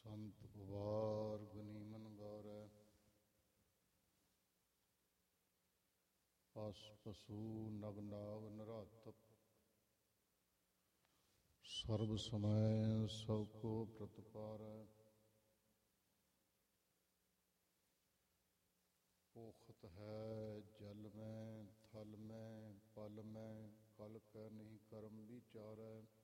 ਸੰਤ ਉਬਾਰ ਗਨੀਮਨ ਗੌਰੈ, ਅਸ ਪਸੂ ਨਗ ਨਾਗ ਨਰਾਤਪ, ਸਰਬ ਸਮੈ ਸਭ ਕੋ ਪ੍ਰਤਪਾਰੈ। ਪੋਖਤ ਹੈ ਜਲ ਮੈਂ ਥਲ ਮੈਂ ਪਲ ਮੈਂ, ਕਲ ਕੈ ਨਹੀਂ ਕਰਮ ਵਿਚਾਰੈ।